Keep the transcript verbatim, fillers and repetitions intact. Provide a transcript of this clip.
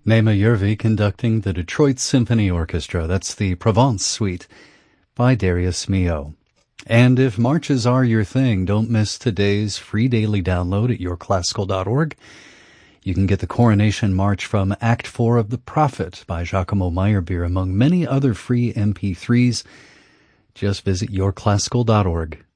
Nema Yervi conducting the Detroit Symphony Orchestra. That's the Provence Suite by Darius Milhaud. And if marches are your thing, don't miss today's free daily download at your classical dot org. You can get the Coronation March from Act four of The Prophet by Giacomo Meyerbeer, among many other free M P threes. Just visit your classical dot org.